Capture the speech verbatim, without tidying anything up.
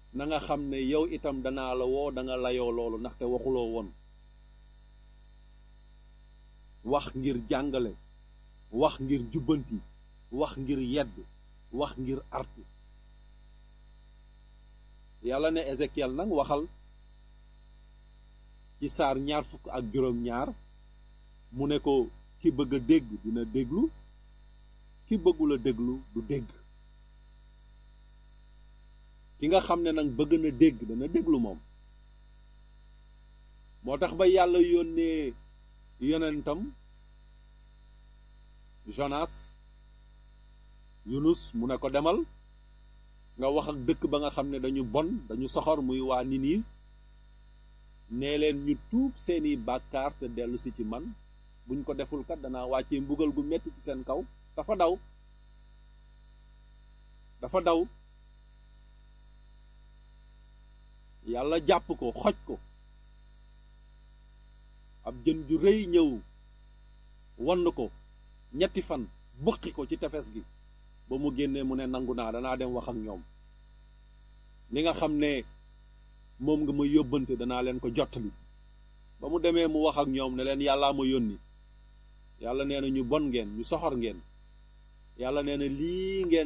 na nga xam ne yow itam danaa la woo da nga layoo loolu ndaxte waxuloo woon. wax ngir jàngale, wax ngir jubbanti, wax ngir yedd, wax ngir artu. yàlla ne Ézéchiel nag waxal ci saar ñaar fukk ak juróom ñaar mu ne ko ki bëgg a dégg dina déglu, ki bëggul a déglu du dégg. ki nga xam ne nag bëgg na dégg dana déglu moom. moo tax ba yàlla yónnee yonentam Jonas Yunus mu ne ko demal nga wax ak dëkk ba nga xam ne dañu bon dañu soxor muy waa Ninive nee leen ñu tuub seeni bàkkaar te dellu si ci man buñ ko deful kat danaa wàccee mbugal gu metti ci seen kaw. dafa daw dafa daw yàlla jàpp ko xoj ko ab jën ju rëy ñëw won ko ñetti fan buqi ko ci tefes gi ba mu génnee mu ne nangu naa danaa dem wax ak ñoom li nga xam ne moom nga ma yóbbante danaa leen ko jottali. ba mu demee mu wax ak ñoom ne leen yàllaa ma yónni. yàlla nee na ñu bon ngeen ñu soxor ngeen. yàlla nee na lii ngeen